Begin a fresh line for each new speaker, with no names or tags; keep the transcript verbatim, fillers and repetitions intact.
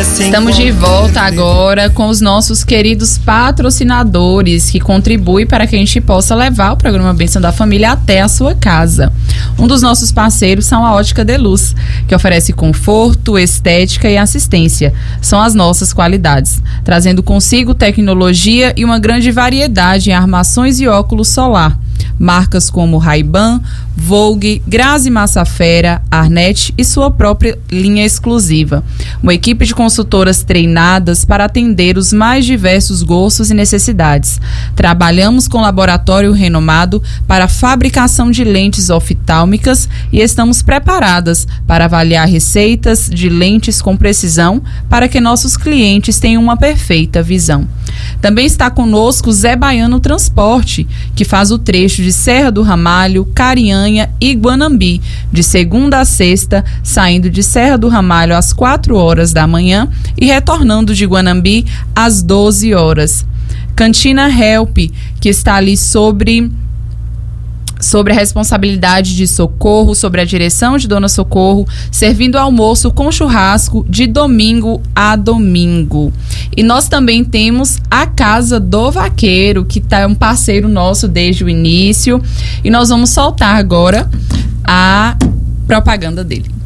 Estamos de volta agora com os nossos queridos patrocinadores que contribuem para que a gente possa levar o programa Bênção da Família até a sua casa. Um dos nossos parceiros são a Ótica Deluz, que oferece conforto, estética e assistência. São as nossas qualidades, trazendo consigo tecnologia e uma grande variedade em armações e óculos solar. Marcas como Ray-Ban, Vogue, Grazi Massafera, Arnett e sua própria linha exclusiva. Uma equipe de consultoras treinadas para atender os mais diversos gostos e necessidades. Trabalhamos com laboratório renomado para a fabricação de lentes oftálmicas e estamos preparadas para avaliar receitas de lentes com precisão para que nossos clientes tenham uma perfeita visão. Também está conosco Zé Baiano Transporte, que faz o trecho de Serra do Ramalho, Carinhanha e Guanambi, de segunda a sexta, saindo de Serra do Ramalho às quatro horas da manhã e retornando de Guanambi às doze horas. Cantina Help, que está ali sobre... sobre a responsabilidade de Socorro, sobre a direção de Dona Socorro, servindo almoço com churrasco de domingo a domingo. E nós também temos a Casa do Vaqueiro, que tá um parceiro nosso desde o início, e nós vamos soltar agora a propaganda dele.